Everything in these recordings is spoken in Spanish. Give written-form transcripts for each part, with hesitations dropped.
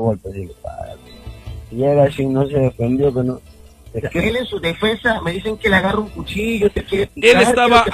golpes. Digo, si llega así, no se defendió, pero no. Él en su defensa me dicen que le agarra un cuchillo, te quiere picar. Él estaba,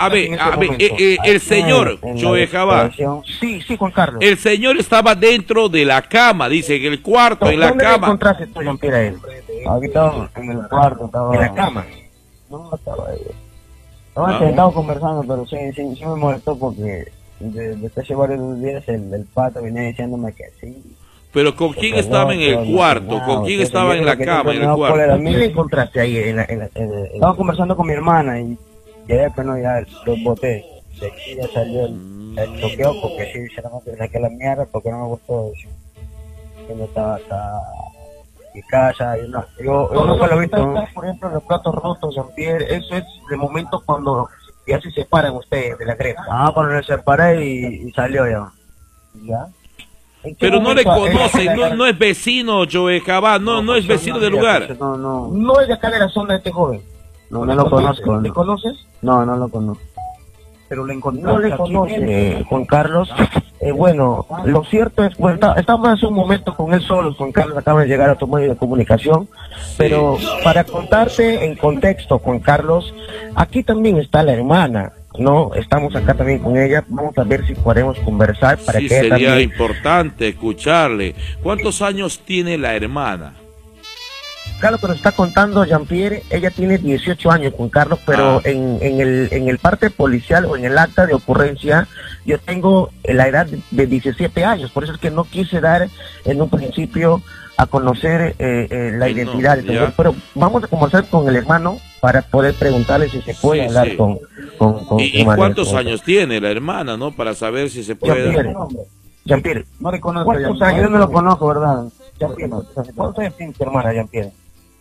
el señor Joe Jabá. Sí, Juan Carlos. El señor estaba dentro de la cama, dice, en el cuarto, en la ¿Dónde cama. le encontraste tú, Jean-Pierre, a él? Aquí estaba en el cuarto, estaba. ¿En la cama? No, estaba ahí. Estaba sentado conversando, pero sí me molestó porque desde hace varios días el pato venía diciéndome que sí. Pero ¿con quién estaba en el cuarto? ¿Con quién estaba en la cama, en el cuarto? ¿Qué le encontraste ahí? Estaba conversando con mi hermana y ya los boté. De aquí ya salió el bloqueo porque sí, sinceramente saqué la mierda porque no me gustó eso. Que no estaba acá en mi casa. Yo nunca lo he visto. Por ejemplo, los platos rotos, Jean-Pierre, eso es de momento cuando ya se separan ustedes de la crema. Cuando me separé y salió ya. ¿Ya? Pero no le conoce, no es vecino Joe Jabá, no es vecino del lugar. No es de acá de la zona de este joven. No lo conozco. ¿Le conoces? No lo conozco. Pero le encontraste. No le conoce, Juan Carlos. Bueno, lo cierto es, estamos hace un momento con él solo. Juan Carlos acaba de llegar a tu medio de comunicación. Pero para contarte en contexto, Juan Carlos, aquí también está la hermana. No, estamos acá también con ella. Vamos a ver si podemos conversar para que sería también... importante escucharle. ¿Cuántos años tiene la hermana? Claro, pero está contando Jean-Pierre, ella tiene 18 años, Juan Carlos, pero en el parte policial o en el acta de ocurrencia yo tengo la edad de 17 años, por eso es que no quise dar en un principio a conocer la identidad del señor, pero vamos a conversar con el hermano para poder preguntarle si se puede hablar con ¿Y cuántos años tiene la hermana, no? Para saber si se puede... Jean-Pierre, no le conozco. ¿Cuántos años? Yo no lo conozco, ¿verdad? ¿Cuántos años tiene tu hermana, Jean-Pierre?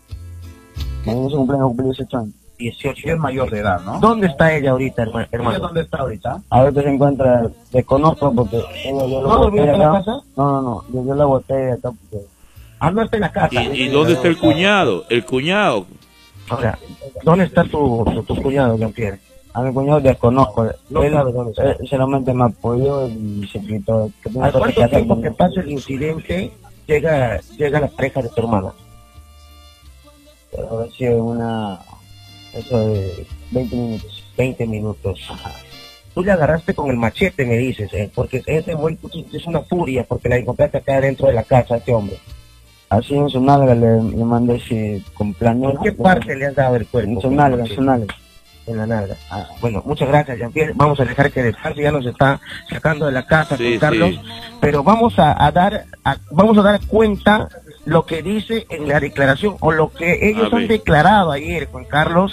En su cumpleaños cumplió 18 años. 18, es mayor de edad, ¿no? ¿Dónde está ella ahorita, hermano? ¿Dónde está ahorita? Ahorita se encuentra, desconozco porque yo la boté en la casa? No, yo la boté acá porque... no está en la casa. ¿Y dónde está el cuñado? El cuñado. Ahora, ¿dónde está tu cuñado, Jean-Pierre? A mi cuñado desconozco. No sabe dónde está. Él solamente me apoyó y se quitó. ¿A cuánto tiempo que pasa el incidente llega la pareja de tu hermana? Pero ha sido eso de 20 minutos. 20 minutos. Tú le agarraste con el machete, me dices, porque este güey es una furia, porque la encontraste acá dentro de la casa, este hombre. Así en su nalga le mandé ese con plano. ¿En qué parte le has dado el cuerpo? En su nalga, en la nalga. Bueno, muchas gracias, Jean-Pierre. Vamos a dejar que descanse, ya nos está sacando de la casa, Juan Carlos. Pero vamos a dar cuenta lo que dice en la declaración o lo que ellos han declarado ayer, Juan Carlos,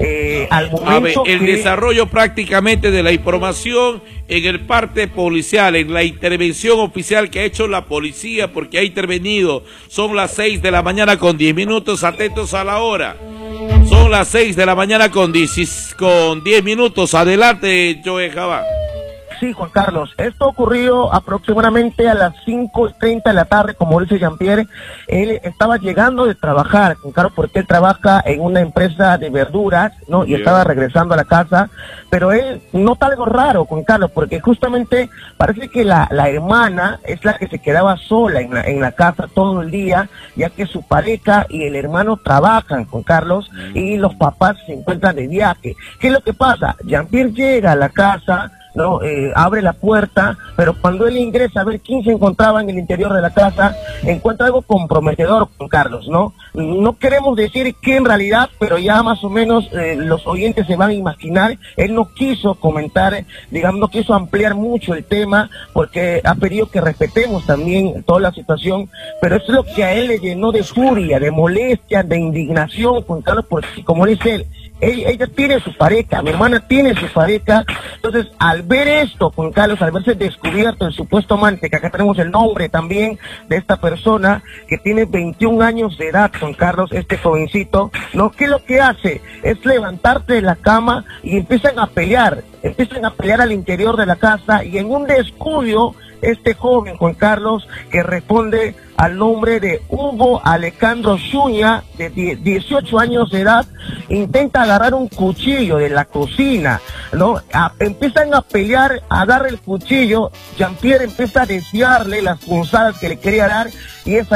al momento el desarrollo prácticamente de la información en el parte policial, en la intervención oficial que ha hecho la policía, porque ha intervenido. Son las 6 de la mañana con 10 minutos, atentos a la hora. Son las 6 de la mañana con 10 minutos. Adelante, Joe Jabá. Sí, Juan Carlos, esto ocurrió aproximadamente a las 5:30 de la tarde, como dice Jean-Pierre. Él estaba llegando de trabajar, Juan Carlos, porque él trabaja en una empresa de verduras, ¿no? Y estaba regresando a la casa, pero él nota algo raro, Juan Carlos, porque justamente parece que la hermana es la que se quedaba sola en la casa todo el día, ya que su pareja y el hermano trabajan, Juan Carlos, y los papás se encuentran de viaje. ¿Qué es lo que pasa? Jean-Pierre llega a la casa, ¿no? Abre la puerta, pero cuando él ingresa a ver quién se encontraba en el interior de la casa, encuentra algo comprometedor, Juan Carlos, ¿no? No queremos decir qué en realidad, pero ya más o menos los oyentes se van a imaginar. Él no quiso comentar, digamos, no quiso ampliar mucho el tema, porque ha pedido que respetemos también toda la situación, pero eso es lo que a él le llenó de furia, de molestia, de indignación, Juan Carlos, porque como dice él, ella tiene su pareja, mi hermana tiene su pareja. Entonces, al ver esto, Juan Carlos, al verse descubierto el supuesto amante, que acá tenemos el nombre también de esta persona, que tiene 21 años de edad, Juan Carlos, este jovencito, ¿no? ¿Qué es lo que hace? Es levantarte de la cama y empiezan a pelear al interior de la casa, y en un descuido, este joven, Juan Carlos, que responde al nombre de Hugo Alejandro Zúñiga, de 18 años de edad, intenta agarrar un cuchillo de la cocina, ¿no? Empiezan a pelear, agarra el cuchillo, Jean-Pierre empieza a desviarle las punzadas que le quería dar, y esa